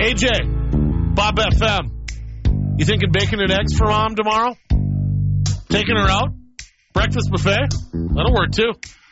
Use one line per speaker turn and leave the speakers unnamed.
AJ, Bob FM. You thinking bacon and eggs for Mom tomorrow? Taking her out? Breakfast buffet? That'll work too.